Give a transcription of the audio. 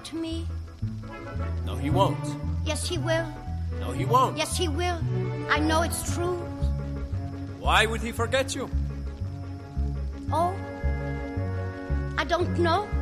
forget me? No, he won't. Yes, he will. No, he won't. Yes, he will. I know it's true. Why would he forget you? Oh, I don't know.